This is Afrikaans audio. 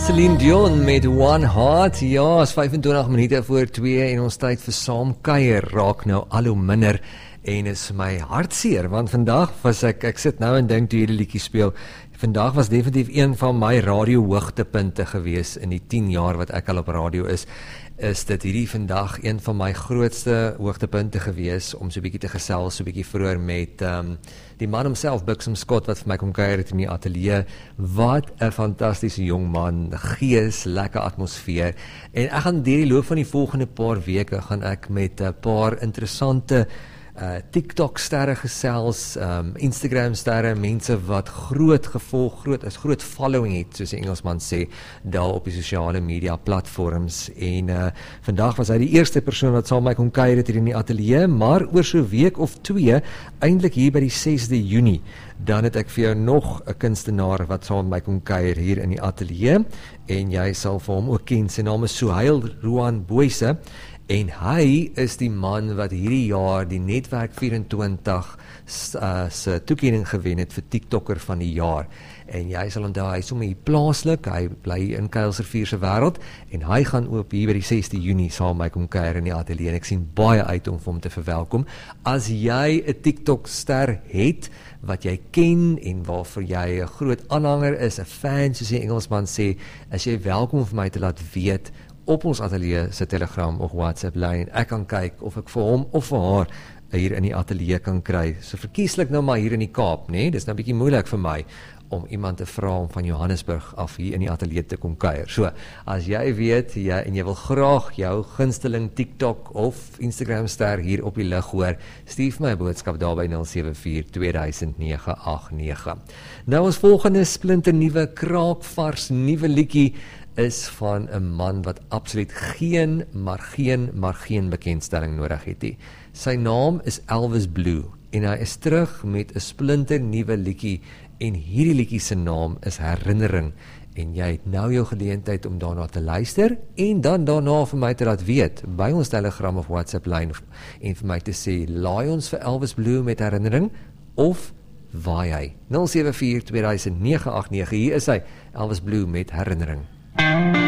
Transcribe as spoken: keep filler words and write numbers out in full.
Celine Dion met One Heart. Ja, is vyfentwintig minute voor twee en ons tyd vir saam kuier raak nou al hoe minder en is my hartseer, want vandag was ek, ek sit nou en dink toe hierdie liedjie speel, vandag was definitief een van my radio hoogtepunte gewees in die tien jaar wat ek al op radio is, is dit hierdie vandag een van my grootste hoogtepunte gewees, om so 'n bietjie te gesels, so 'n bietjie vroeër met um, die man homself, Buxom Scott, wat vir my kom kuier het in die ateljee. Wat 'n fantastiese jong man, gees, lekker atmosfeer, en ek gaan deur die loop van die volgende paar weke, gaan ek met 'n paar interessante Uh, TikTok-sterre gesels, um, Instagram-sterre, mense wat groot gevolg, groot, as groot following het, soos die Engelsman sê, daar op die sosiale media platforms, en uh, vandag was hy die eerste persoon wat saam met my kom kuier het hier in die ateljee, maar oor so 'n week of twee, eintlik hier by die sesde Junie, dan het ek vir jou nog 'n kunstenaar wat saam met my kom kuier hier in die ateljee, en jy sal vir hom ook ken, sy naam is Suhail Ruan Boyse, en hy is die man wat hierdie jaar die Netwerk vyf en twintig uh, se toekenning gewen het vir TikToker van die jaar. En jy sal onthou, hy is sommer hier plaaslik, hy bly in Kuilsrivier se wêreld, en hy gaan ook hier by die sesde Junie saam met my kom kuier in die ateljee, en ek sien baie uit om vir hom te verwelkom. As jy 'n TikTok-ster het, wat jy ken, en waarvoor jy 'n groot aanhanger is, 'n fan, soos die Engelsman sê, is jy welkom vir my te laat weet, op ons ateljee se Telegram of WhatsApp lyn. Ek kan kyk of ek vir hom of vir haar hier in die ateljee kan kry. So verkieslik nou maar hier in die Kaap, né? Dis nou 'n bietjie moeilik vir my om iemand te vra om van Johannesburg af hier in die ateljee te kom kuier. So, as jy weet, jy, en jy wil graag jou gunsteling TikTok of Instagram ster hier op die lig hoor, stuur my 'n boodskap daar by nul sewe vier twee duisend nege agt nege. Nou ons volgende splinte nuwe, kraakvars nuwe liedjie is van 'n man wat absoluut geen, maar geen, maar geen bekendstelling nodig het nie. Sy naam is Elvis Blue, en hy is terug met 'n splinter nuwe liedjie, en hierdie liedjie se naam is Herinnering, en jy het nou jou geleentheid om daarna te luister, en dan daarna vir my te laat weet, by ons Telegram of WhatsApp lyn, en vir my te sê, laai ons vir Elvis Blue met Herinnering, of waai hy? nul sewe vier twee duisend nege agt nege, hier is hy, Elvis Blue met Herinnering.